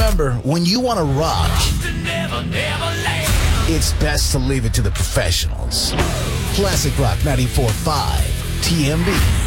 Remember, when you want to rock, it's best to leave it to the professionals. Classic Rock 94.5, TMB.